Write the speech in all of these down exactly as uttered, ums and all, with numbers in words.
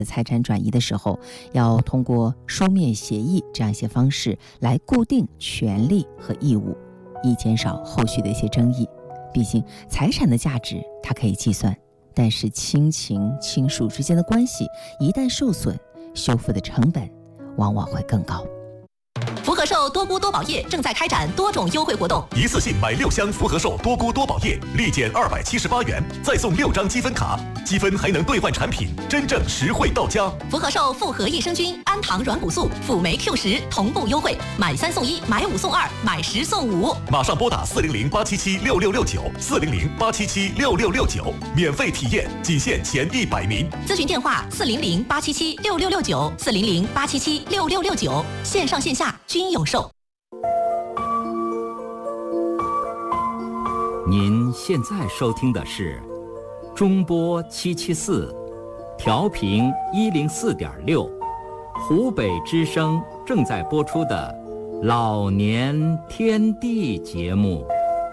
财产转移的时候，要通过书面协议这样一些方式来固定权利和义务，以减少后续的一些争议。毕竟财产的价值它可以计算，但是亲情亲属之间的关系一旦受损，修复的成本往往会更高。 福和寿多菇多宝液正在开展多种优惠活动， 一次性买六箱福和寿多菇多宝液，立减二百七十八元，再送六张积分卡，积分还能兑换产品，真正实惠到家。 福和寿复合益生菌、氨糖软骨素、辅酶 Q 十同步优惠，买三送一，买五送二，买十送五。 马上拨打四零零八七七六六六九，四零零八七七六六六九，免费体验，仅限前一百名。 咨询电话：四零零八七七六六六九，四零零八七七六六六九，线上线下均有售。 您现在收听的是中波七七四，调频一零四点六，湖北之声正在播出的老年天地节目。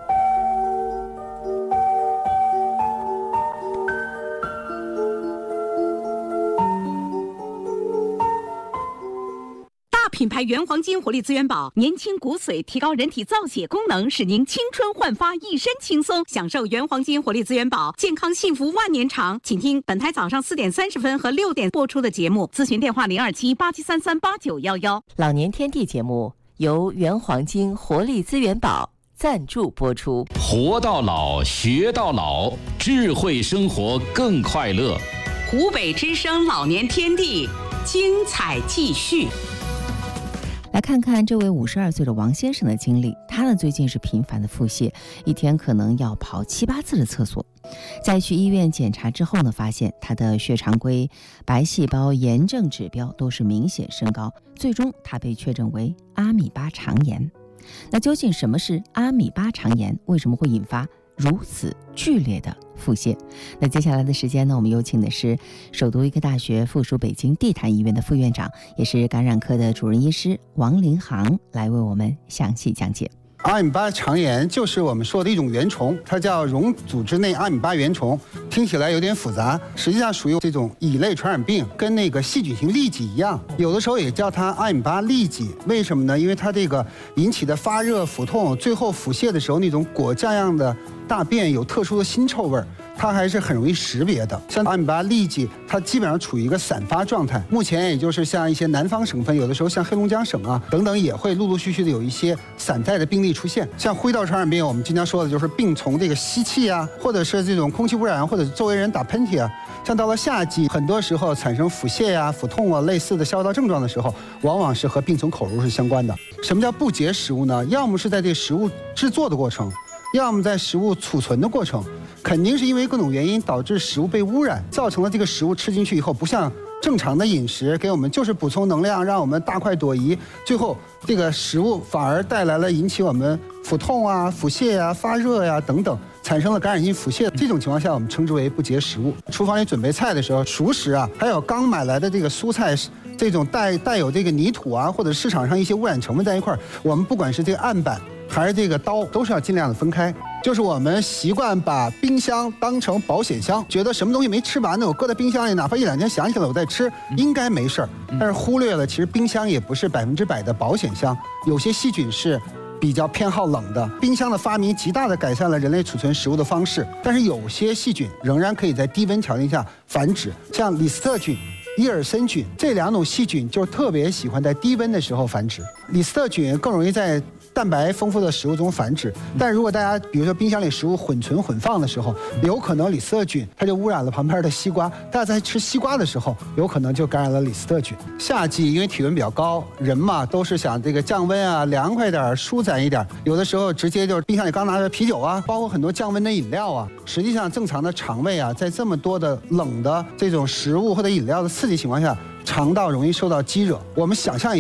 品牌原黄金活力资源宝，年轻骨髓，提高人体造血功能，使您青春焕发，一身轻松。享受原黄金活力资源宝，健康幸福万年长。请听本台早上四点三十分和六点播出的节目，咨询电话零二七八七三三八九幺幺。 老年天地节目由原黄金活力资源宝赞助播出。 活到老，学到老，智慧生活更快乐。 湖北之声老年天地，精彩继续。 来看看这位五十二岁的王先生的经历，他呢最近是频繁的腹泻，一天可能要跑七八次的厕所。在去医院检查之后呢，发现他的血常规、白细胞炎症指标都是明显升高，最终他被确诊为阿米巴肠炎。那究竟什么是阿米巴肠炎？为什么会引发如此剧烈的腹泻？那接下来的时间呢，我们有请的是首都医科大学附属北京地坛医院的副院长，也是感染科的主任医师王林航，来为我们详细讲解。 阿米巴肠炎就是我们说的一种原虫，它叫溶组织内阿米巴原虫，听起来有点复杂，实际上属于这种乙类传染病，跟那个细菌性痢疾一样，有的时候也叫它阿米巴痢疾。为什么呢？因为它这个引起的发热、腹痛，最后腹泻的时候那种果酱样的大便有特殊的腥臭味儿，它还是很容易识别的。像阿米巴痢疾，它基本上处于一个散发状态。目前也就是像一些南方省份，有的时候像黑龙江省啊等等，也会陆陆续续的有一些散在的病例出现。像呼吸道传染病，我们经常说的就是病从这个吸气啊，或者是这种空气污染，或者周围人打喷嚏啊。像到了夏季，很多时候产生腹泻呀、啊、腹痛啊类似的消化道症状的时候，往往是和病从口入是相关的。什么叫不洁食物呢？要么是在这食物制作的过程，要么在食物储存的过程，肯定是因为各种原因导致食物被污染，造成了这个食物吃进去以后不像正常的饮食给我们就是补充能量，让我们大快朵颐，最后这个食物反而带来了引起我们腹痛啊、腹泻啊、发热呀、啊、等等，产生了感染性腹泻。这种情况下我们称之为不洁食物。厨房里准备菜的时候，熟食啊，还有刚买来的这个蔬菜，这种带带有这个泥土啊，或者市场上一些污染成分在一块儿，我们不管是这个案板还是这个刀，都是要尽量的分开。就是我们习惯把冰箱当成保险箱，觉得什么东西没吃完呢，我搁在冰箱里，哪怕一两天想起来我再吃，应该没事儿。但是忽略了，其实冰箱也不是百分之百的保险箱，有些细菌是比较偏好冷的。冰箱的发明极大的改善了人类储存食物的方式，但是有些细菌仍然可以在低温条件下繁殖，像李斯特菌、伊尔森菌这两种细菌就特别喜欢在低温的时候繁殖。李斯特菌更容易在蛋白丰富的食物中繁殖，但如果大家比如说冰箱里食物混存混放的时候，有可能李斯特菌它就污染了旁边的西瓜，大家在吃西瓜的时候有可能就感染了李斯特菌。夏季因为体温比较高，人嘛都是想这个降温啊，凉快点，舒展一点，有的时候直接就是冰箱里刚拿的啤酒啊，包括很多降温的饮料啊，实际上正常的肠胃啊，在这么多的冷的这种食物或者饮料的刺激情况下，肠道容易受到激惹。我们想象一下啊，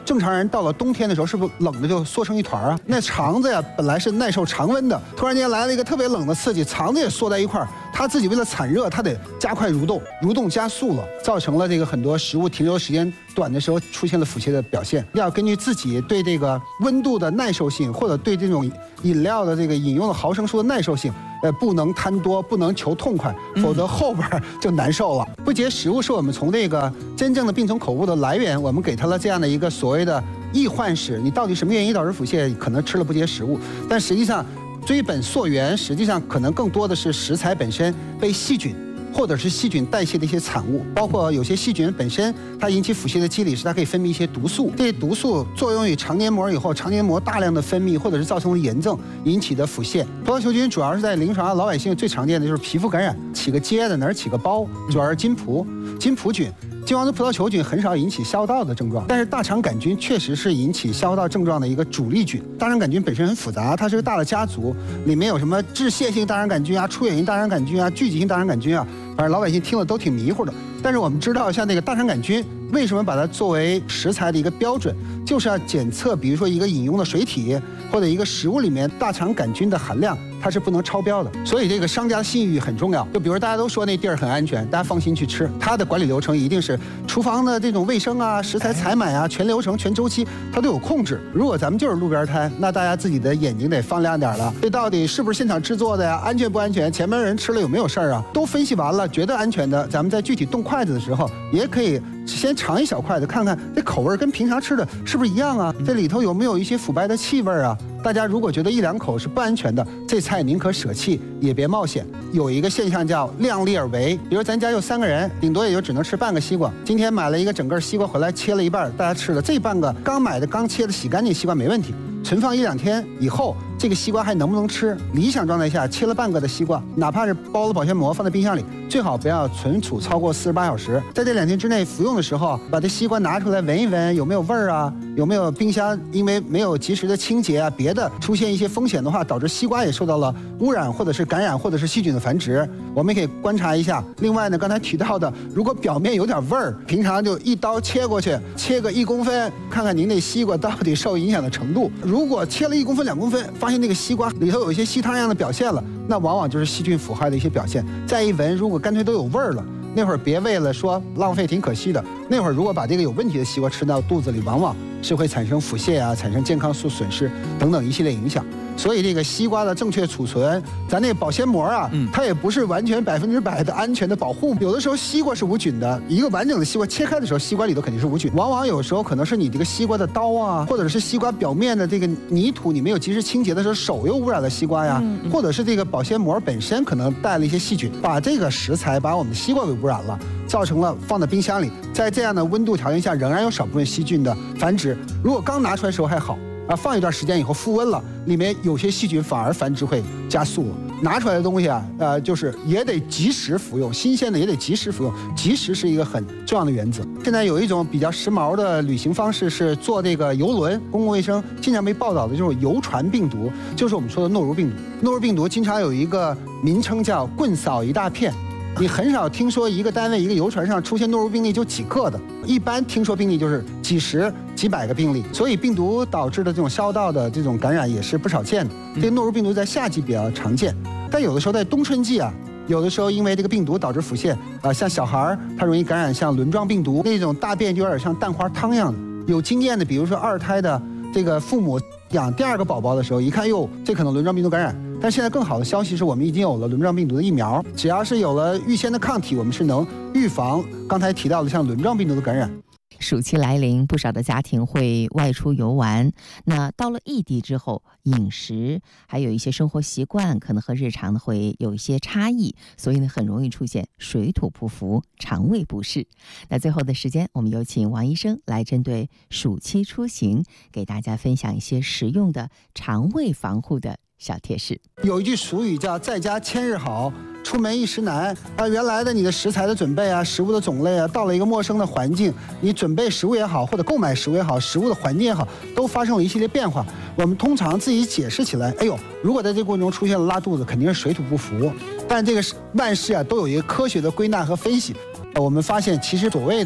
正常人到了冬天的时候，是不是冷的就缩成一团啊？那肠子呀，本来是耐受常温的，突然间来了一个特别冷的刺激，肠子也缩在一块儿，它自己为了产热，它得加快蠕动，蠕动加速了，造成了这个很多食物停留时间短的时候出现了腹泻的表现。要根据自己对这个温度的耐受性，或者对这种饮料的这个饮用的毫升数的耐受性，呃，不能贪多，不能求痛快，否则后边就难受了。不洁食物是我们从这个真正的病从口误的来源，我们给它了这样的一个所谓的易患史，你到底什么原因导致腹泻？可能吃了不洁食物，但实际上追本溯源，实际上可能更多的是食材本身被细菌或者是细菌代谢的一些产物，包括有些细菌本身它引起腹泻的机理是它可以分泌一些毒素，这些毒素作用于肠黏膜以后，肠黏膜大量的分泌，或者是造成了炎症引起的腹泻。葡萄球菌主要是在临床上老百姓最常见的就是皮肤感染，起个疖的哪儿起个包，主要是金葡金葡菌。金黄色葡萄球菌很少引起消化道的症状，但是大肠杆菌确实是引起消化道症状的一个主力菌。大肠杆菌本身很复杂，它是个大的家族，里面有什么致泻性大肠杆菌啊、出血性大肠杆菌啊、聚集性大肠杆菌啊，反正老百姓听了都挺迷糊的。但是我们知道，像那个大肠杆菌，为什么把它作为食材的一个标准，就是要检测，比如说一个饮用的水体或者一个食物里面大肠杆菌的含量，它是不能超标的。所以这个商家的信誉很重要。就比如大家都说那地儿很安全，大家放心去吃，它的管理流程一定是厨房的这种卫生啊、食材采买啊、全流程、全周期它都有控制。如果咱们就是路边摊，那大家自己的眼睛得放亮点了，这到底是不是现场制作的呀？安全不安全？前面人吃了有没有事儿啊？都分析完了，觉得安全的，咱们在具体动筷子的时候，也可以先尝一小筷子，看看这口味跟平常吃的是不是一样啊？这里头有没有一些腐败的气味啊？大家如果觉得一两口是不安全的，这菜宁可舍弃也别冒险。有一个现象叫量力而为，比如咱家有三个人，顶多也就只能吃半个西瓜。今天买了一个整个西瓜回来，切了一半，大家吃了这半个刚买的、刚切的、洗干净西瓜没问题。存放一两天以后，这个西瓜还能不能吃？理想状态下，切了半个的西瓜，哪怕是包了保鲜膜放在冰箱里，最好不要存储超过四十八小时。在这两天之内服用的时候，把这西瓜拿出来闻一闻，有没有味儿啊？有没有冰箱因为没有及时的清洁啊，别的出现一些风险的话，导致西瓜也受到了污染，或者是感染，或者是细菌的繁殖，我们可以观察一下。另外呢，刚才提到的，如果表面有点味儿，平常就一刀切过去，切个一公分，看看您那西瓜到底受影响的程度。如果切了一公分、两公分，发现那个西瓜里头有一些稀汤一样的表现了，那往往就是细菌腐害的一些表现。再一闻，如果干脆都有味儿了，那会儿别为了说浪费，挺可惜的。那会儿如果把这个有问题的西瓜吃到肚子里，往往是会产生腹泻啊，产生健康素损失等等一系列影响。所以这个西瓜的正确储存，咱那保鲜膜啊，嗯、它也不是完全百分之百的安全的保护。有的时候西瓜是无菌的，一个完整的西瓜切开的时候，西瓜里头肯定是无菌。往往有时候可能是你这个西瓜的刀啊，或者是西瓜表面的这个泥土，你没有及时清洁的时候，手又污染了西瓜呀，嗯、或者是这个保鲜膜本身可能带了一些细菌，把这个食材把我们的西瓜给污染了，造成了放在冰箱里，在这样的温度条件下，仍然有少部分细菌的繁殖。如果刚拿出来的时候还好。啊，放一段时间以后复温了，里面有些细菌反而繁殖会加速了。拿出来的东西啊，呃，就是也得及时服用，新鲜的也得及时服用，及时是一个很重要的原则。现在有一种比较时髦的旅行方式是坐这个游轮，公共卫生经常被报道的就是游船病毒，就是我们说的诺如病毒。诺如病毒经常有一个名称叫棍扫一大片。你很少听说一个单位一个游船上出现诺如病例就几个的，一般听说病例就是几十几百个病例，所以病毒导致的这种消化道的这种感染也是不少见的。这个诺如病毒在夏季比较常见，但有的时候在冬春季啊，有的时候因为这个病毒导致腹泻啊，像小孩他容易感染像轮状病毒那种大便就有点像蛋花汤一样的。有经验的，比如说二胎的这个父母养第二个宝宝的时候，一看哟，这可能轮状病毒感染。但现在更好的消息是我们已经有了轮状病毒的疫苗，只要是有了预先的抗体，我们是能预防刚才提到的像轮状病毒的感染。 暑期来临，不少的家庭会外出游玩。那到了异地之后，饮食还有一些生活习惯可能和日常的会有一些差异，所以呢，很容易出现水土不服、肠胃不适。那最后的时间，我们有请王医生来针对暑期出行，给大家分享一些实用的肠胃防护的小贴士。 有一句俗语叫在家千日好，出门一时难啊！原来的你的食材的准备啊，食物的种类啊，到了一个陌生的环境，你准备食物也好，或者购买食物也好，食物的环境也好，都发生了一系列变化。我们通常自己解释起来，哎呦，如果在这个过程中出现了拉肚子，肯定是水土不服。但这个万事啊，都有一个科学的归纳和分析。我们发现，其实所谓的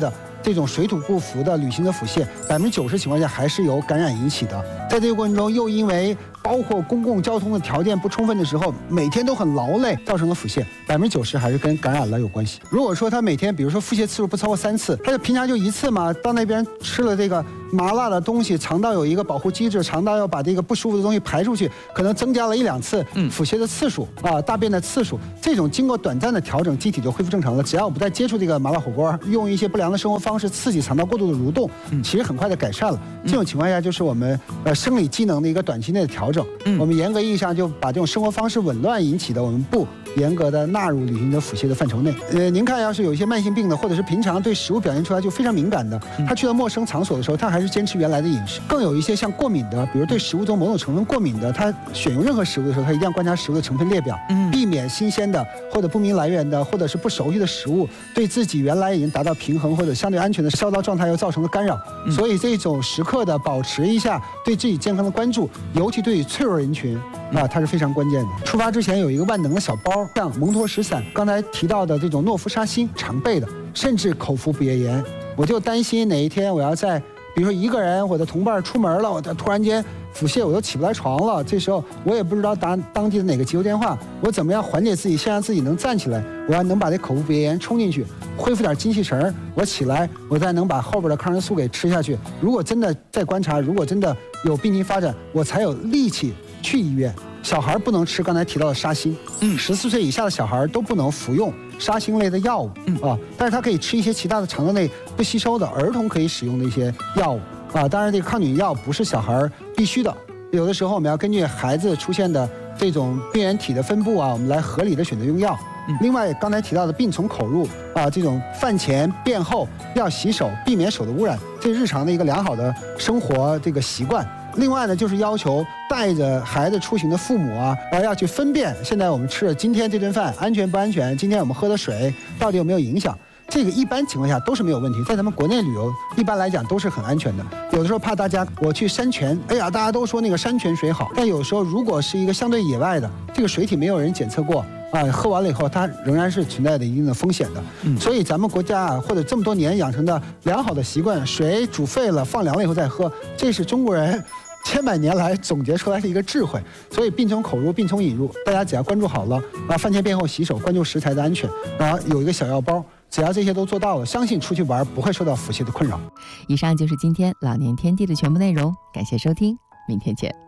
这种水土不服的旅行的腹泻，百分之九十情况下还是由感染引起的。在这个过程中，又因为包括公共交通的条件不充分的时候，每天都很劳累，造成了腹泻，百分之九十还是跟感染了有关系。如果说他每天，比如说腹泻次数不超过三次，他就平常就一次嘛，到那边吃了这个麻辣的东西，肠道有一个保护机制，肠道要把这个不舒服的东西排出去，可能增加了一两次腹泻的次数啊，大便的次数。这种经过短暂的调整，机体就恢复正常了。只要我不再接触这个麻辣火锅，用一些不良的生活方式刺激肠道过度的蠕动，其实很快的改善了。这种情况下，就是我们呃生理机能的一个短期内的调整。我们严格意义上就把这种生活方式紊乱引起的，我们不严格的纳入旅行的腹泻的范畴内。呃，您看，要是有一些慢性病的，或者是平常对食物表现出来就非常敏感的，他去到陌生场所的时候，他还是坚持原来的饮食。更有一些像过敏的，比如对食物中某种成分过敏的，他选用任何食物的时候，他一定要观察食物的成分列表，避免新鲜的或者不明来源的或者是不熟悉的食物对自己原来已经达到平衡或者相对安全的烧到状态又造成了干扰。所以这种时刻的保持一下对自己健康的关注，尤其对于脆弱人群啊，它是非常关键的。出发之前有一个万能的小包，像蒙脱石散，刚才提到的这种诺夫沙星常备的，甚至口服补液盐。我就担心哪一天我要在比如说一个人我的同伴出门了，我突然间腹泻，我都起不来床了，这时候我也不知道打当地的哪个急救电话，我怎么样缓解自己，先让自己能站起来，我要能把这口服补液盐冲进去，恢复点精气神，我起来，我再能把后边的抗生素给吃下去。如果真的在观察，如果真的有病情发展，我才有力气去医院。小孩不能吃刚才提到的沙星，嗯，十四岁以下的小孩都不能服用沙星类的药物，嗯啊，但是他可以吃一些其他的肠道内不吸收的儿童可以使用的一些药物啊。当然，这个抗菌药不是小孩必须的，有的时候我们要根据孩子出现的这种病原体的分布啊，我们来合理的选择用药。另外，刚才提到的病从口入啊，这种饭前便后要洗手，避免手的污染，这是日常的一个良好的生活这个习惯。另外呢，就是要求带着孩子出行的父母啊，呃，要去分辨现在我们吃的今天这顿饭安全不安全，今天我们喝的水到底有没有影响。这个一般情况下都是没有问题，在咱们国内旅游一般来讲都是很安全的。有的时候怕大家我去山泉，哎呀，大家都说那个山泉水好，但有时候如果是一个相对野外的，这个水体没有人检测过啊，喝完了以后它仍然是存在的一定的风险的。嗯，所以咱们国家啊，或者这么多年养成的良好的习惯，水煮沸了放凉了以后再喝，这是中国人千百年来总结出来的一个智慧。所以病从口入，病从饮入，大家只要关注好了啊，饭前便后洗手，关注食材的安全，然后有一个小药包，只要这些都做到了，相信出去玩不会受到腹泻的困扰。 以上就是今天老年天地的全部内容，感谢收听，明天见。